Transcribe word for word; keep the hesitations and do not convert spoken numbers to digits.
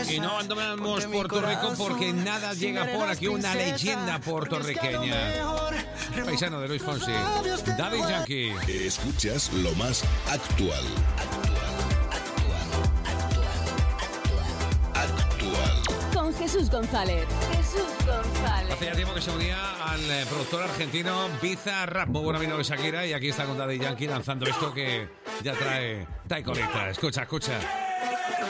Y no abandonamos Puerto Rico porque nada llega por aquí, una leyenda puertorriqueña. Paisano de Luis Fonsi, Daddy Yankee. Escuchas lo más actual. Con Jesús González. Jesús González. Hace ya tiempo que se unía al eh, productor argentino Bizarrap, muy buen amigo de Shakira, y aquí está con Daddy Yankee lanzando esto que ya trae, trae colita. Escucha, escucha.